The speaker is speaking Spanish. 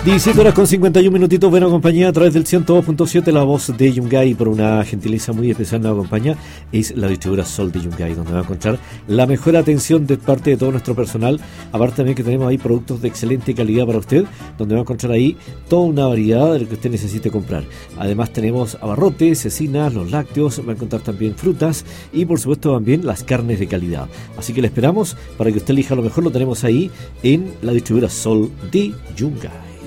17 horas con 51 minutitos, buena compañía a través del 102.7, la voz de Yungay. Por una gentileza muy especial nos acompaña, es la distribuidora Sol de Yungay, donde va a encontrar la mejor atención de parte de todo nuestro personal. Aparte también que tenemos ahí productos de excelente calidad para usted, donde va a encontrar ahí toda una variedad de lo que usted necesite comprar. Además tenemos abarrotes, cecinas, los lácteos, va a encontrar también frutas y por supuesto también las carnes de calidad. Así que le esperamos para que usted elija lo mejor, lo tenemos ahí en la distribuidora Sol de Yungay.